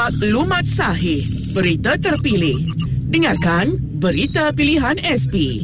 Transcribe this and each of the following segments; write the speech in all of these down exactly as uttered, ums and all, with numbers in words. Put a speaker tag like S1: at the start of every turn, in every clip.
S1: Maklumat sahih, berita terpilih. Dengarkan Berita Pilihan S P.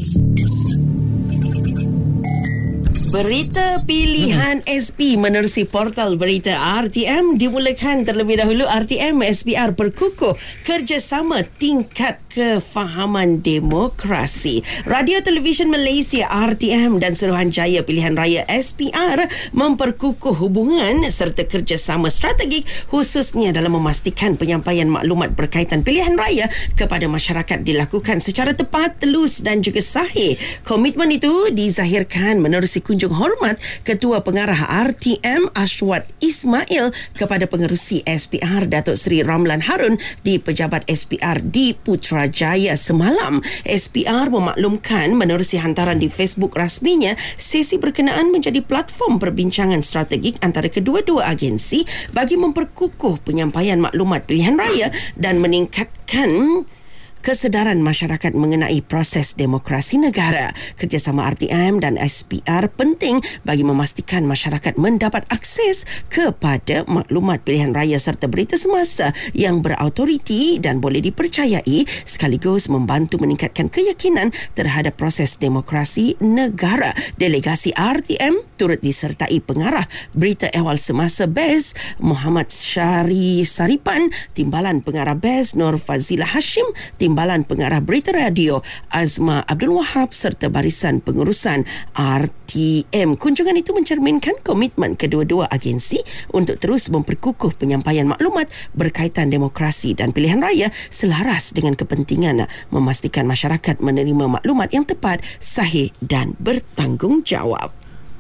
S2: Berita Pilihan hmm. S P menerusi portal berita R T M dimulakan terlebih dahulu. R T M S P R berkukuh kerjasama tingkat kefahaman demokrasi. Radio Televisyen Malaysia R T M dan Suruhanjaya Pilihan Raya S P R memperkukuh hubungan serta kerjasama strategik khususnya dalam memastikan penyampaian maklumat berkaitan pilihan raya kepada masyarakat dilakukan secara tepat, telus dan juga sahih. Komitmen itu dizahirkan menerusi kunjungan hormat Ketua Pengarah R T M Ashwat Ismail kepada pengerusi S P R Datuk Seri Ramlan Harun di Pejabat S P R di Putrajaya semalam. S P R memaklumkan menerusi hantaran di Facebook rasminya, sesi berkenaan menjadi platform perbincangan strategik antara kedua-dua agensi bagi memperkukuh penyampaian maklumat pilihan raya dan meningkatkan kesedaran masyarakat mengenai proses demokrasi negara. Kerjasama R T M dan S P R penting bagi memastikan masyarakat mendapat akses kepada maklumat pilihan raya serta berita semasa yang berautoriti dan boleh dipercayai, sekaligus membantu meningkatkan keyakinan terhadap proses demokrasi negara. Delegasi R T M turut disertai pengarah berita ehwal semasa B E Z Muhammad Syari Saripan, Timbalan Pengarah B E Z Nur Fazilah Hashim, Timbalan Pengarah Berita Radio Azma Abdul Wahab serta barisan pengurusan R T M. Kunjungan itu mencerminkan komitmen kedua-dua agensi untuk terus memperkukuh penyampaian maklumat berkaitan demokrasi dan pilihan raya selaras dengan kepentingan memastikan masyarakat menerima maklumat yang tepat, sahih dan bertanggungjawab.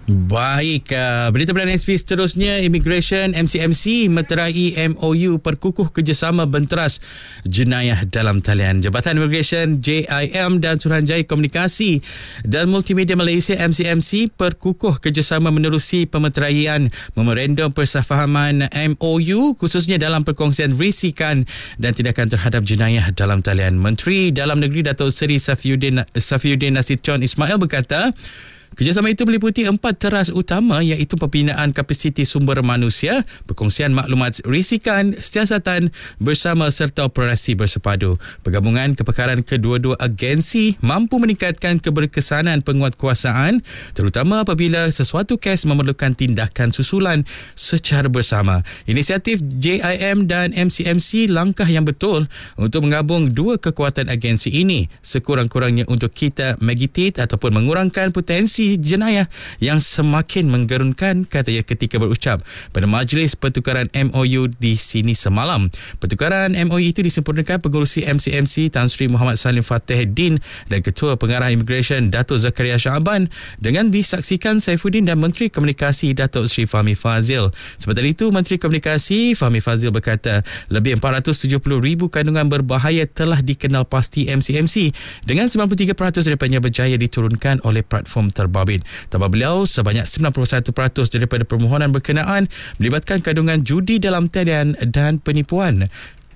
S3: Baik, uh, berita pilihan S P seterusnya. Immigration M C M C meterai M O U perkukuh kerjasama benteras jenayah dalam talian. Jabatan Immigration J I M dan Suruhanjaya Komunikasi dan Multimedia Malaysia M C M C perkukuh kerjasama menerusi pemeteraian Memorandum Persefahaman M O U khususnya dalam perkongsian risikan dan tindakan terhadap jenayah dalam talian. Menteri Dalam Negeri Datuk Seri Safiuddin, Safiuddin Nasution Ismail berkata, kerjasama itu meliputi empat teras utama iaitu pembinaan kapasiti sumber manusia, perkongsian maklumat risikan, siasatan bersama serta operasi bersepadu. Pergabungan kepakaran kedua-dua agensi mampu meningkatkan keberkesanan penguatkuasaan terutama apabila sesuatu kes memerlukan tindakan susulan secara bersama. Inisiatif J I M dan M C M C langkah yang betul untuk menggabung dua kekuatan agensi ini sekurang-kurangnya untuk kita mitigate ataupun mengurangkan potensi jenayah yang semakin menggerunkan, katanya ketika berucap pada majlis pertukaran M O U di sini semalam. Pertukaran M O U itu disempurnakan pengurusi M C M C Tan Sri Muhammad Salim Fateh Din dan Ketua Pengarah Immigration Datuk Zakaria Syaban dengan disaksikan Saifuddin dan Menteri Komunikasi Datuk Sri Fahmi Fazil. Sementara itu, Menteri Komunikasi Fahmi Fazil berkata lebih empat ratus tujuh puluh ribu kandungan berbahaya telah dikenal pasti M C M C dengan sembilan puluh tiga peratus daripadanya berjaya diturunkan oleh platform terbabit. Tambah beliau, sebanyak sembilan puluh satu peratus daripada permohonan berkenaan melibatkan kandungan judi dalam talian dan penipuan.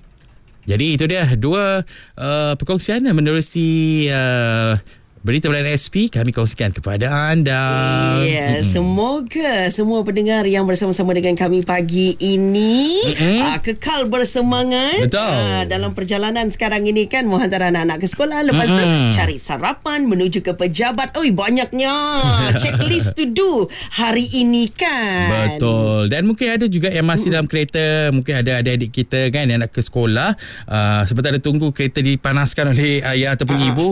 S3: Jadi itu dia dua uh, perkongsian menerusi uh, berita pilihan S P kami kongsikan kepada anda.
S2: Ya, mm-hmm. Semoga semua pendengar yang bersama-sama dengan kami pagi ini mm-hmm. uh, kekal bersemangat.
S3: Betul.
S2: Uh, dalam perjalanan sekarang ini kan, mau hantar anak-anak ke sekolah, lepas mm-hmm. tu cari sarapan menuju ke pejabat. Oi, banyaknya checklist to do hari ini kan.
S3: Betul. Dan mungkin ada juga yang masih mm. dalam kereta, mungkin ada adik-adik kita kan yang nak ke sekolah, uh, sebentar tunggu kereta dipanaskan oleh ayah ataupun uh. ibu.